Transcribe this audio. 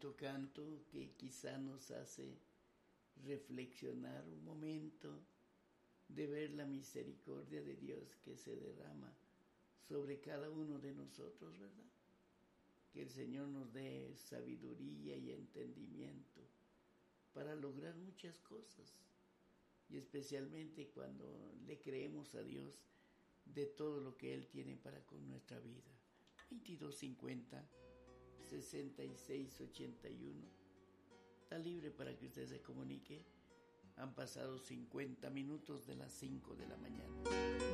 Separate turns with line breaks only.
bonito canto que quizá nos hace reflexionar un momento de ver la misericordia de Dios que se derrama sobre cada uno de nosotros, ¿verdad? Que el Señor nos dé sabiduría y entendimiento para lograr muchas cosas, y especialmente cuando le creemos a Dios de todo lo que Él tiene para con nuestra vida. 2250 6681 está libre para que usted se comunique. Han pasado 50 minutos de las 5 de la mañana.